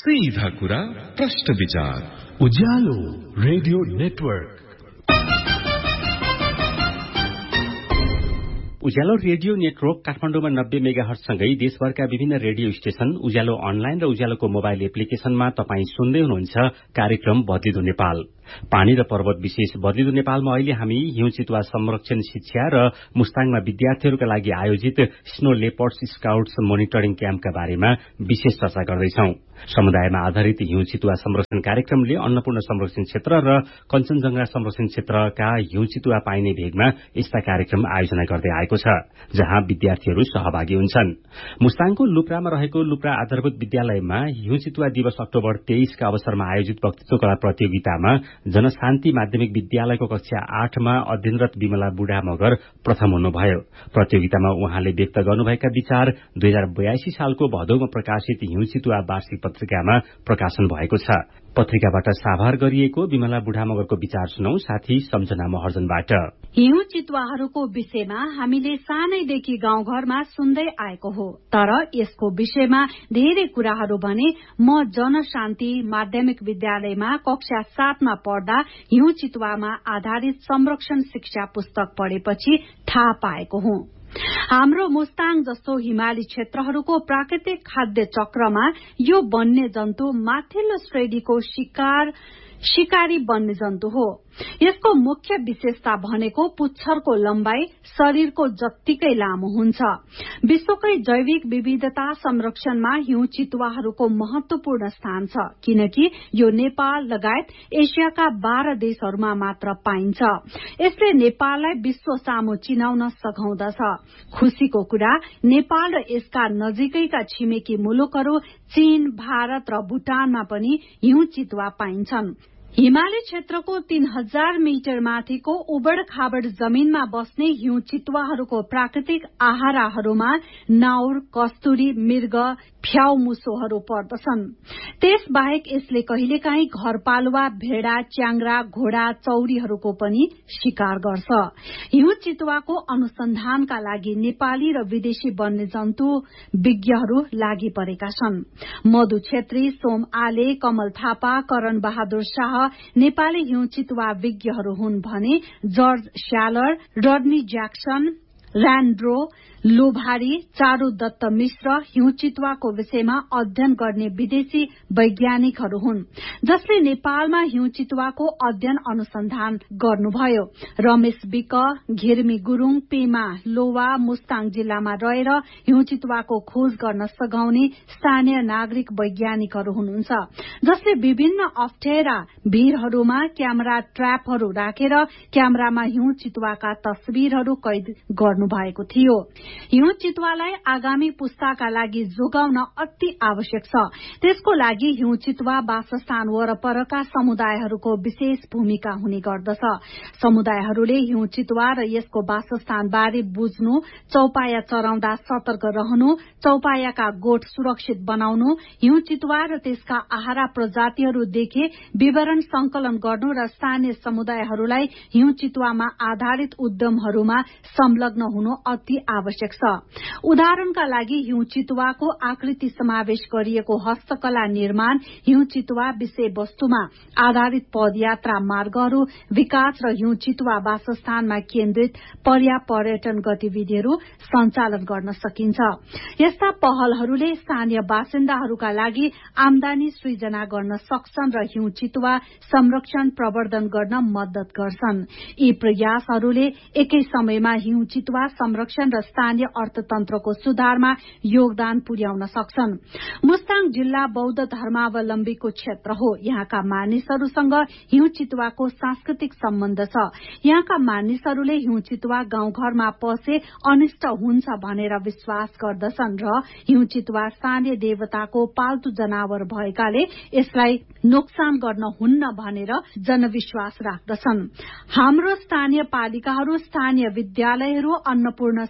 सीधा कुरा प्रश्न विचार उज्यालो रेडियो नेटवर्क। उज्यालो रेडियो नेटवर्क काठमाडौँमा 90 मेगाहर्जसँगै देशभरका विभिन्न रेडियो स्टेशन, उज्यालो अनलाइन र उज्यालोको मोबाइल एप्लिकेशनमा तपाईँ सुन्दै हुनुहुन्छ कार्यक्रम बदलिदो नेपाल। पानी र पर्वत विशेष बदलिदो नेपालमा अहिले हामी हिउँ चितुवा संरक्षण शिक्षा र मुस्ताङमा विद्यार्थीहरूका लागि आयोजित स्नो लेपर्ड्स स्काउट्स मोनिटरिङ क्याम्पका बारेमा विशेष चर्चा गर्दैछौं। समुदायमा आधारित हिउँ चितुवा संरक्षण कार्यक्रमले अन्नपूर्ण संरक्षण क्षेत्र र कञ्चनजंघा संरक्षण क्षेत्रका हिउँ चितुवा पाइने भेगमा यस्ता कार्यक्रम आयोजना गर्दै आएको छ, जहाँ विद्यार्थीहरू सहभागी हुन्छन्। मुस्ताङको लुप्रामा रहेको लुप्रा आधारभूत विद्यालयमा हिउँ चितुवा दिवस अक्टोबर 23 का अवसरमा आयोजित वक्तृत्व कला प्रतियोगितामा जनशान्ति माध्यमिक विद्यालयको कक्षा 8 मा अध्ययनरत विमला बुढा मगर प्रथम हुनुभयो। प्रतियोगितामा उहाँले व्यक्त गर्नुभएका विचार 2082 सालको भदौमा प्रकाशित हिउँ चितुवा वार्षिक पत्रिकामा प्रकाशन भएको छ। पत्रिकाबाट साभार गरिएको विमला बुढा मगरको विचार सुनौ साथी सम्झना महर्जनबाट। हिउँ चितुवाहरूको विषयमा हामीले सानैदेखि गाउँघरमा सुन्दै आएको हो, तर यसको विषयमा धेरै कुराहरू भने म जनशान्ति माध्यमिक विद्यालयमा कक्षा 7 मा पढ्दा हिउँ चितुवामा आधारित संरक्षण शिक्षा पुस्तक पढेपछि थाहा पाएको हुँ। हाम्रो मुस्ताङ जस्तो हिमाली क्षेत्रहरूको प्राकृतिक खाद्य चक्रमा यो वन्य जन्तु माथिल्लो श्रेणीको शिकारी वन्य जन्तु हो। यसको मुख्य विशेषता भनेको पुच्छरको लम्बाई शरीरको जत्तिकै लामो हुन्छ। विश्वकै जैविक विविधता संरक्षणमा हिउँ चितुवाहरूको महत्वपूर्ण स्थान छ, किनकि यो नेपाल लगायत एसियाका 12 देशहरूमा मात्र पाइन्छ। यसले नेपाललाई विश्व सामु चिनाउन सघाउँदछ। खुशीको कुरा, नेपाल र यसका नजिकैका छिमेकी मुलुकहरू चीन, भारत र भूटानमा पनि हिउँ चितुवा पाइन्छन्। हिमाली क्षेत्रको 3000 मिटर माथिको उबड़ खाबड़ जमीनमा बस्ने हिउँ चितुवाहरूको प्राकृतिक आहाराहरूमा नाउर, कस्तुरी, मृग, फ्याउ मुसोहरू पर्दछन्। त्यसबाहेक यसले कहिलेकाहीँ घरपालुवा भेडा, च्याङ्ग्रा, घोडा, चौरीहरूको पनि शिकार गर्छ। हिउँ चितुवाको अनुसन्धानका लागि नेपाली र विदेशी वन्यजन्तु विज्ञहरू लागि परेका छन्। मधु छेत्री, सोम आले, कमल थापा, करण बहादुर शाह नेपाली हिउँ चितुवा विज्ञहरू हुन् भने जर्ज स्यालर, रडनी ज्याक्सन, ल्यान्ड्रो लोभारी, चारू दत्त मिश्र हिउँ चितुवाको विषयमा अध्ययन गर्ने विदेशी वैज्ञानिकहरू हुन्, जसले नेपालमा हिउँ चितुवाको अध्ययन अनुसन्धान गर्नुभयो। रमेश विक, घिर्मी गुरूङ, पेमा लोवा मुस्ताङ जिल्लामा रहेर हिउँ चितुवाको खोज गर्न सघाउने स्थानीय नागरिक वैज्ञानिकहरू हुनुहुन्छ, जसले विभिन्न अप्ठ्यारा भीरहरूमा क्यामेरा ट्र्यापहरू राखेर क्यामेरामा हिउँ चितुवाका तस्विरहरू कैद गर्नुभएको थियो। हिउँ चितुवालाई आगामी पुस्ताका लागि जोगाउन अति आवश्यक छ। त्यसको लागि हिउँ चितुवा वासस्थान वरपरका समुदायहरूको विशेष भूमिका हुने गर्दछ। समुदायहरूले हिउँ चितुवा र यसको वासस्थान बारे बुझ्नु, चौपाया चराउँदा सतर्क रहनु, चौपायाका गोठ सुरक्षित बनाउनु, हिउँ चितुवा र त्यसका आहारा प्रजातिहरू देखे विवरण संकलन गर्नु र स्थानीय समुदायहरूलाई हिउँ चितुवामा आधारित उद्यमहरूमा संलग्न हुनु अति आवश्यक छ। उदाहरणका लागि हिउँ चितुवाको आकृति समावेश गरिएको हस्तकला निर्माण, हिउँ चितुवा विषय वस्तुमा आधारित पदयात्रा मार्गहरू विकास र हिउँ चितुवा वासस्थानमा केन्द्रित पर्यटन गतिविधिहरू सञ्चालन गर्न सकिन्छ। यस्ता पहलहरूले स्थानीय बासिन्दाहरूका लागि आमदानी सृजना गर्न सक्छन् र हिउँ चितुवा संरक्षण प्रवर्धन गर्न मद्दत गर्छन्। यी प्रयासहरूले एकै समयमा हिउँ चितुवा संरक्षण र स्थानीय अर्थतन्त्रको सुधारमा योगदान पुर्याउन सक्छन्। मुस्ताङ जिल्ला बौद्ध धर्मावलम्बीको क्षेत्र हो। यहाँका मानिसहरूसँग हिउँ चितुवाको सांस्कृतिक सम्बन्ध छ। यहाँका मानिसहरूले हिउँ चितुवा गाउँघरमा पसे अनिष्ट हुन्छ भनेर विश्वास गर्दछन् र हिउँ चितुवा स्थानीय देवताको पाल्तु जनावर भएकाले यसलाई नोक्सान गर्न हुन्न भनेर जनविश्वास राख्दछन्। हाम्रो स्थानीय पालिकाहरू, स्थानीय विद्यालयहरू, अन्नपूर्ण संरक्षण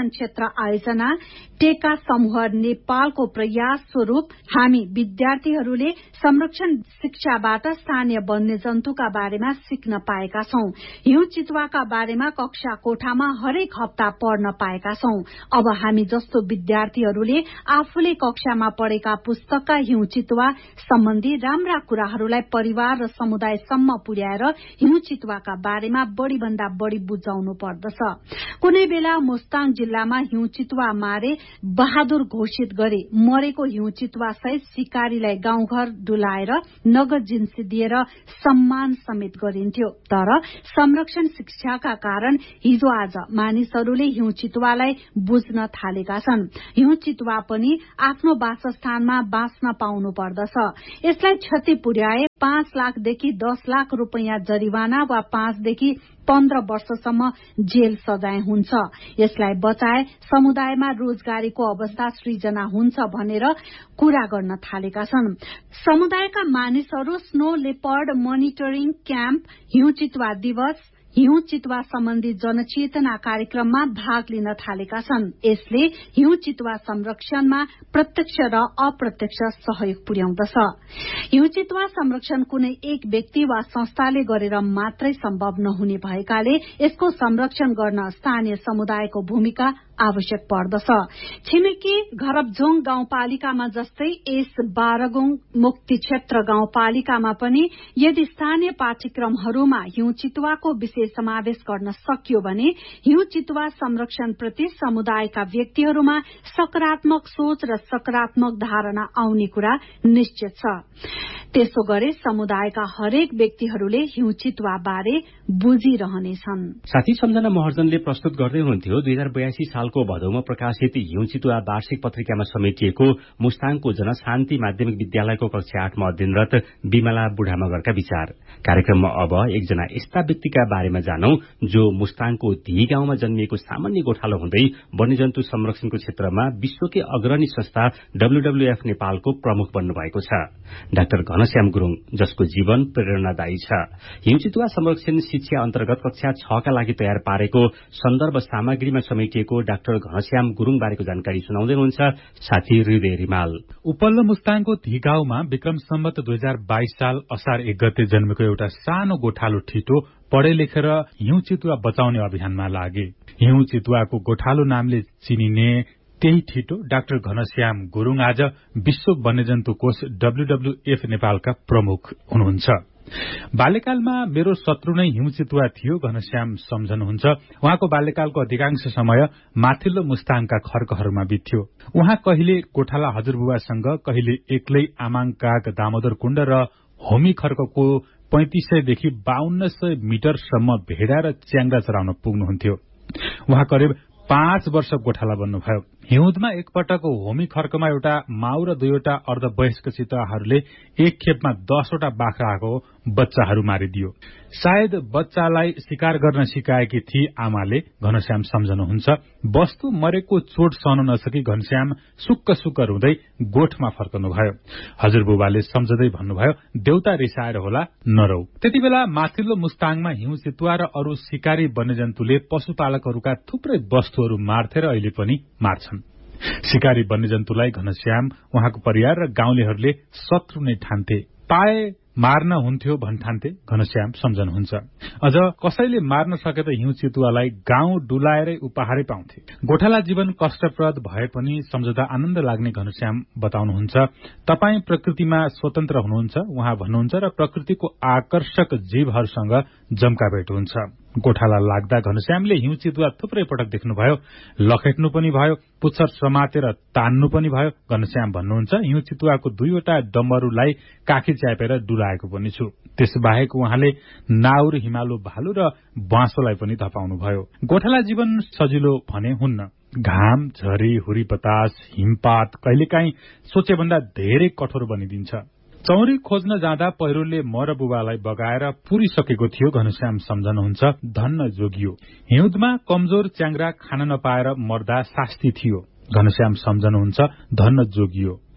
संरक्षण क्षेत्र आयोजना टेका समूह नेपालको प्रयास स्वरूप हामी विद्यार्थीहरूले संरक्षण शिक्षाबाट स्थानीय वन्यजन्तुका बारेमा सिक्न पाएका छौं। हिउँ चितुवाका बारेमा कक्षा कोठामा हरेक हप्ता पढ्न पाएका छौं। अब हामी जस्तो विद्यार्थीहरूले आफूले कक्षामा पढेका पुस्तकका हिउँ चितुवा सम्बन्धी राम्रा कुराहरूलाई परिवार र समुदायसम्म पुर्याएर हिउँ चितुवाका बारेमा बढ़ी भन्दा बढ़ी बुझाउनु पर्दछ। कुनै बेला मुस्ताङ जिल्लामा हिउँ चितुवा मारे बहादुर घोषित गरे मरेको हिउँ चितुवा सहित शिकारीलाई गाउँघर डुलाएर नगद जिन्सी दिएर सम्मान समेत गरिन्थ्यो। तर संरक्षण शिक्षाका कारण हिजो आज मानिसहरूले हिउँ चितुवालाई बुझ्न थालेका छन्। हिउँ चितुवा पनि आफ्नो वासस्थानमा बाँच्न पाउनु पर्दछ। यसलाई क्षति पुर्याए 5 लाखदेखि 10 लाख रुपैयाँ जरिवाना वा 5 देखि 15 वर्षसम्म जेल सजाय हुन्छ। यसलाई बचाए समुदायमा रोजगारीको अवस्था सृजना हुन्छ भनेर कुरा गर्न थालेका छन्। समुदायका मानिसहरू स्नो लेपर्ड मोनिटरिङ क्याम्प, हिउँ चितुवा दिवस, हिउँ चितुवा सम्बन्धी जनचेतना कार्यक्रममा भाग लिन थालेका छन्। यसले हिउँ चितुवा संरक्षणमा प्रत्यक्ष र अप्रत्यक्ष सहयोग पुर्याउँदछ। हिउँ चितुवा संरक्षण कुनै एक व्यक्ति वा संस्थाले गरेर मात्रै सम्भव नहुने भएकाले यसको संरक्षण गर्न स्थानीय समुदायको भूमिका आवश्यक पर्दछ। छिमेकी घरबझोङ गाउँपालिकामा जस्तै यस बारगुङ मुक्ति क्षेत्र गाउँपालिकामा पनि यदि स्थानीय पाठ्यक्रमहरूमा हिउँ चितुवाको विषय समावेश गर्न सकियो भने हिउँ चितुवा संरक्षण प्रति समुदायका व्यक्तिहरूमा सकारात्मक सोच र सकारात्मक धारणा आउने कुरा निश्चित छ। त्यसो गरे समुदायका हरेक व्यक्तिहरूले हिउँ चितुवा बारे बुझिरहनेछन्। साथी सम्झना महर्जनले प्रस्तुत गर्दै हुनुहुन्थ्यो 2082 सालको भदौमा प्रकाशित हिउँ चितुवा वार्षिक पत्रिकामा समेटिएको मुस्ताङको जनशान्ति माध्यमिक विद्यालयको कक्षा 8 मा अध्ययनरत बिमला बुढा मगरका विचार। कार्यक्रममा अब एकजना यस्ता व्यक्तिका बारेमा जानौं जो मुस्ताङको धी गाउँमा जन्मिएको सामान्य गोठालो हुँदै वन्यजन्तु संरक्षणको क्षेत्रमा विश्वकै अग्रणी संस्था WWF नेपालको प्रमुख बन्नुभएको छ। डाक्टर घनश्याम गुरुङ, जसको जीवन प्रेरणादायी छ। हिउँ चितुवा संरक्षण शिक्षा अन्तर्गत कक्षा 6 का लागि तयार पारेको सन्दर्भ सामग्रीमा समेटिएको डाक्टर घनश्याम गुरुङ बारेको जानकारी सुनाउँदै हुनुहुन्छ साथी हृदय रिमाल। उपल्लो मुस्ताङको धी गाउँमा विक्रम सम्वत 2022 साल असार 1 गते जन्मेको एउटा सानो गोठालो ठिटो पढे लेखेर हिउँ चितुवा बचाउने अभियानमा लागे। हिउँ चितुवाको गोठालो नामले चिनिने त्यही ठिटो डाक्टर घनश्याम गुरुङ आज विश्व वन्यजन्तु कोष WWF नेपालका प्रमुख हुनुहुन्छ। बाल्यकालमा मेरो शत्रु नै हिउँ चितुवा थियो, घनश्याम सम्झनुहुन्छ। उहाँको बाल्यकालको अधिकांश समय माथिल्लो मुस्ताङका खर्कहरूमा बित्यो। उहाँ कहिले गोठाला हजुरबुवासँग, कहिले एक्लै आमाङकाग दामोदर कुण्ड र होमी खर्कको 3500 देखि 5200 मिटरसम्म भेडा र च्याङ्ग्रा चराउन पुग्नुहुन्थ्यो। उहाँ करिब 5 वर्ष गोठाला बन्नुभयो। हिउँदमा एकपटक होमी खर्कमा एउटा माउ र 2वटा अर्धवयस्क चितुवाहरूले एक खेपमा 10वटा बाख्राको बच्चाहरू मारिदियो। सायद बच्चालाई शिकार गर्न सिकाएकी थिए आमाले, घनश्याम सम्झनुहुन्छ। वस्तु मरेको चोट सहन नसकी घनश्याम सुक्क सुक्क रुँदै गोठमा फर्कनुभयो। हजुरबुबाले सम्झदै भन्नुभयो, देउता रिसाएर होला, नरौ। त्यति बेला माथिल्लो मुस्ताङमा हिउँ चितुवा र अरू शिकारी वन्यजन्तुले पशुपालकहरूका थुप्रै वस्तुहरू मार्थे र अहिले पनि मार्छन्। शिकारी वन्यजन्तुलाई घनश्याम, उहाँको परिवार र गाउँलेहरूले शत्रु नै ठान्थे। पाए मार्न हुन्थ्यो भन्ठान्थे, घनश्याम सम्झनुहुन्छ। अझ कसैले मार्न सके त हिउँ चितुवालाई गाउँ डुलाएरै उपहारै पाउँथे। गोठाला जीवन कष्टप्रद भए पनि सम्झदा आनन्द लाग्ने घनश्याम बताउनुहुन्छ। तपाई प्रकृतिमा स्वतन्त्र हुनुहुन्छ उहाँ भन्नुहुन्छ र प्रकृतिको आकर्षक जीवहरूसँग जम्का भेट हुन्छ। गोठाला लाग्दा घनश्यामले हिउँ चितुवा थुप्रै पटक देख्नुभयो, लखेट्नु पनि भयो, पुच्छर समातेर तान्नु पनि भयो। घनश्याम भन्नुहुन्छ, हिउँ चितुवाको 2वटा डम्बरुलाई काखी च्यापेर डुलाएको पनि छु। त्यसबाहेक उहाँले नाउर, हिमालु भालु र बाँसोलाई पनि धपाउनुभयो। गोठाला जीवन सजिलो भने हुन्न। घाम, झरी, हुरी बतास, हिमपात कहिलेकाहीँ सोचेभन्दा धेरै कठोर बनिदिन्छ। चौरी खोज्न जाँदा पहिरोले म र बुबालाई बगाएर पुरिसकेको थियो, घनश्याम सम्झनुहुन्छ। धन्न जोगियो। हिउँदमा कमजोर च्याङ्ग्रा खान नपाएर मर्दा शास्ति थियो, घनश्याम सम्झनुहुन्छ। धन्न जोगियो।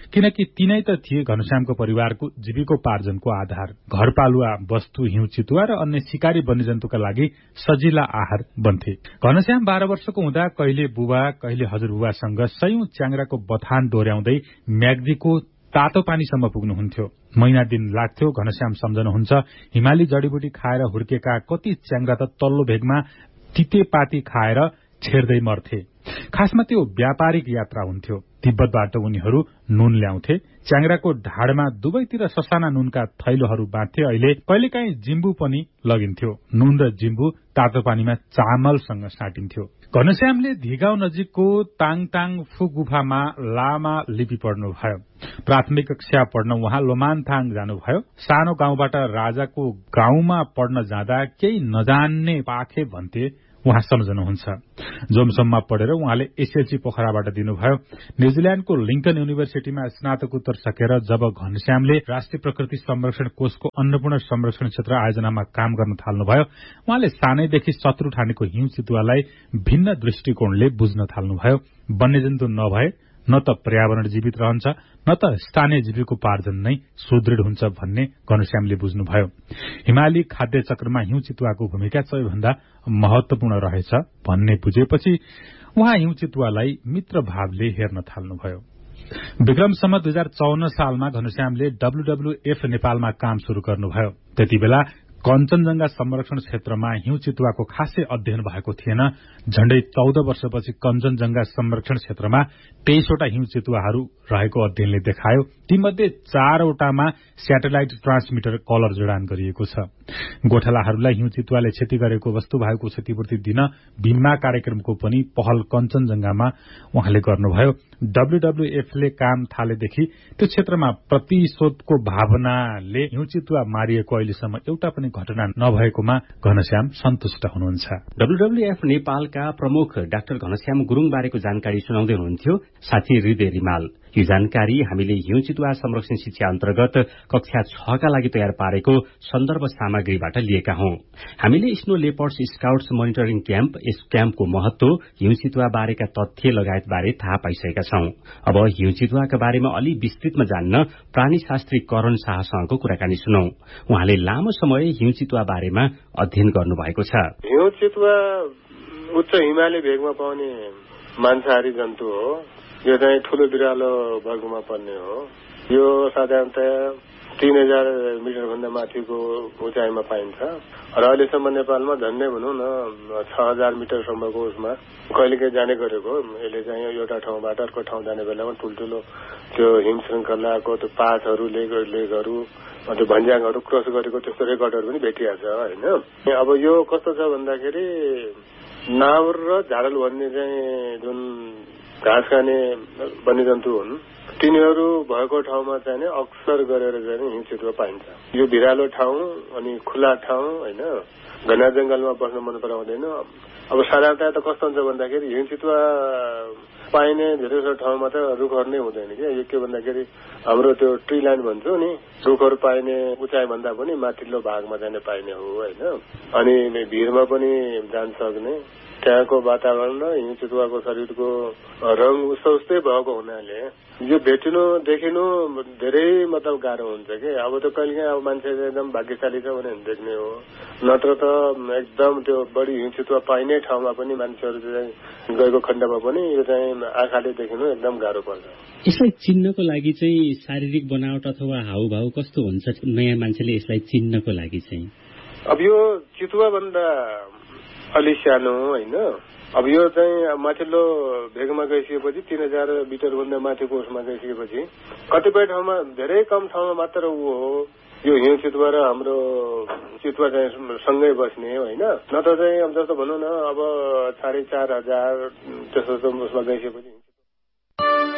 किनकि तिनै त थिए घनश्यामको परिवारको जीविकोपार्जनको आधार। घरपालुवा वस्तु हिउँ चितुवा र अन्य शिकारी वन्यजन्तुका लागि सजिला आहार बन्थे। घनश्याम 12 वर्षको हुँदा कहिले बुबा कहिले हजुरबुबासँग सयौं च्याङ्राको बथान डोर्याउँदै म्याग्दीको तातो पानीसम्म पुग्नुहुन्थ्यो। महिना दिन लाग्थ्यो। घनश्याम सम्झनुहुन्छ, हिमाली जडीबुटी खाएर हुर्केका कति च्याङ्रा त तल्लो भेगमा तितेपाती खाएर छेड्दै मर्थे। खासमा त्यो व्यापारिक यात्रा हुन्थ्यो। तिब्बतबाट उनीहरू नुन ल्याउँथे। च्याङ्राको ढाडमा दुवैतिर ससाना नुनका थैलोहरू बाँध्थे। अहिले कहिलेकाहीँ जिम्बु पनि लगिन्थ्यो। नुन र जिम्बु तातो पानीमा चामलसँग साटिन्थ्यो। घनश्यामले धिगाउँ नजिकको ताङताङ फु गुफामा लामा लिपि पढ्नुभयो। प्राथमिक कक्षा पढ्न उहाँ लोमानथाङ जानुभयो। सानो गाउँबाट राजाको गाउँमा पढ्न जाँदा केही नजान्ने पाखे भन्थे उहाँ सम्झनुहुन्छ। जोमसोममा पढेर उहाँले एसएलसी पोखराबाट दिनुभयो। न्यूजील्याण्डको लिंकन युनिभर्सिटीमा स्नातकोत्तर सकेर जब घनश्यामले राष्ट्रिय प्रकृति संरक्षण कोषको अन्नपूर्ण संरक्षण क्षेत्र आयोजनामा काम गर्न थाल्नुभयो, उहाँले सानैदेखि शत्रु ठानेको हिउँ चितुवालाई भिन्न दृष्टिकोणले बुझ्न थाल्नुभयो। वन्यजन्तु नभए न त पर्यावरण जीवित रहन्छ, न त स्थानीय जीविकोपार्जन नै सुदृढ हुन्छ भन्ने घनश्यामले बुझ्नुभयो। हिमाली खाद्य चक्रमा हिउँ चितुवाको भूमिका सबैभन्दा महत्वपूर्ण रहेछ भन्ने बुझेपछि उहाँ हिउँ चितुवालाई मित्र भावले हेर्न थाल्नुभयो। विक्रम सम्मत 2054 सालमा घनश्यामले WWF नेपालमा काम शुरू गर्नुभयो। त्यति बेला कञ्चनजंघा संरक्षण क्षेत्रमा हिउँ चितुवाको खासै अध्ययन भएको थिएन। झण्डै 14 वर्षपछि कञ्चनजंघा संरक्षण क्षेत्रमा 23 वटा हिउँ चितुवाहरू रहेको अध्ययनले देखायो। तीमध्ये 4 वटामा स्याटेलाइट ट्रान्समिटर कलर जडान गरिएको छ। गोठालाहरूलाई हिउँ चितुवाले क्षति गरेको वस्तु भएको क्षतिपूर्ति दिन बीमा कार्यक्रमको पनि पहल कञ्चनजंघामा उहाँले गर्नुभयो। WWFले काम थालेदेखि त्यो क्षेत्रमा प्रतिशोधको भावनाले हिउँ चितुवा मारिएको अहिलेसम्म एउटा पनि घटना नभएकोमा घनश्याम सन्तुष्ट हुनुहुन्छ। WWF नेपालका प्रमुख डाक्टर घनश्याम गुरुङ बारेको जानकारी सुनाउँदै हुनुहुन्थ्यो साथी हृदय रिमाल। यो जानकारी हामीले हिउँ चितुवा संरक्षण शिक्षा अन्तर्गत कक्षा 6 का लागि तयार पारेको सन्दर्भ सामग्रीबाट लिएका हौं। हामीले snow leopards scouts monitoring camp, यस क्याम्पको महत्व, हिउँ चितुवा बारेका तथ्य लगायत बारे थाहा पाइसकेका छौं। अब हिउँ चितुवाका बारेमा अलि विस्तृतमा जान्न प्राणीशास्त्री करण शाहसँगको कुराकानी सुनौं। उहाँले लामो समय हिउँ चितुवा बारेमा अध्ययन गर्नुभएको छ। हिउँ चितुवा उच्च हिमाली भेगमा पाउने मांसाहारी जन्तु हो। यो चाहिँ ठूलो बिरालो वर्गमा पर्ने हो। यो साधारणतया 3000 मिटर भन्दा माथिको उचाइमा पाइन्छ र अहिलेसम्म नेपालमा झन्डै भनौं न 6000 मिटरसम्मको उसमा कहिलेकाहीँ जाने गरेको। यसले चाहिँ एउटा ठाउँबाट अर्को ठाउँ जाने बेलामा ठुल्ठुलो त्यो हिम श्रृङ्खलाको त्यो पातहरू लेगहरू त्यो भन्ज्याङहरू क्रस गरेको त्यस्तो रेकर्डहरू पनि भेटिएको छ होइन। अब यो कस्तो छ भन्दाखेरि नाउर र झाडल भन्ने चाहिँ जुन घाँस खाने वन्यजन्तु हुन्, तिनीहरू भएको ठाउँमा चाहिँ अक्सर गरेर चाहिँ हिउँ चितुवा पाइन्छ। यो भिरालो ठाउँ अनि खुला ठाउँ होइन, घना जंगलमा बस्न मन पराउँदैन। अब साधारणतया त कस्तो हुन्छ भन्दाखेरि हिउँ चितुवा पाइने धेरै जसो ठाउँमा त रुखहरू नै हुँदैन क्या। यो के भन्दाखेरि हाम्रो त्यो ट्री ल्यान्ड भन्छौ नि, रुखहरू पाइने उचाइ भन्दा पनि माथिल्लो भागमा जाने पाइने हो होइन। अनि भिरमा पनि जान सक्ने त्यहाँको वातावरण र हिउँ चितुवाको शरीरको रंग उस्तै भएको हुनाले यो भेटिनु देखिनु धेरै मतलब गाह्रो हुन्छ कि। अब त कहिलेकाहीँ अब मान्छे एकदम भाग्यशाली छ भने देख्ने हो, नत्र त एकदम त्यो बढी हिउँ चितुवा पाइने ठाउँमा पनि मान्छेहरू चाहिँ गएको खण्डमा पनि यो चाहिँ आँखाले देखिनु एकदम गाह्रो पर्छ। यसलाई चिन्नको लागि चाहिँ शारीरिक बनावट अथवा हाउभाउ कस्तो हुन्छ नयाँ मान्छेले यसलाई चिन्नको लागि चाहिँ? अब यो चितुवा भन्दा अलि सानो होइन। अब यो चाहिँ माथिल्लो भेगमा गइसकेपछि 3000 मिटर भन्दा माथिको उसमा गइसकेपछि कतिपय ठाउँमा धेरै कम ठाउँमा मात्र ऊ हो यो हिउँ चितुवा र हाम्रो चितुवा चाहिँ सँगै बस्ने होइन। नत्र चाहिँ अब जस्तो भनौँ न अब 4500 त्यस्तो उसमा गइसकेपछि